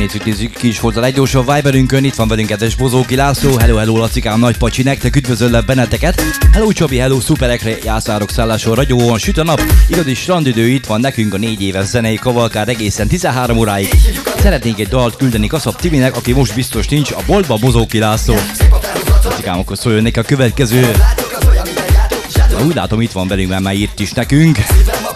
nézzük ki is volt a leggyorsabb Viberünkön. Itt van velünk kedves Bozóki László. Hello, Lacikám, nagy pacsi nektek, üdvözöllek benneteket. Hello Csabi, hello, szuperekre jászárok szálláson, ragyóan süt a nap. Igazi strandidő, itt van nekünk a 4 éves zenei kavalkád egészen 13 óráig. Szeretnénk egy dalt küldeni Kaszab Timinek, aki most biztos nincs a boltba, Bozóki László. Lacikám, akkor szóljon neki a következő. Úgy látom, itt van velünk, mert már írt is nekünk.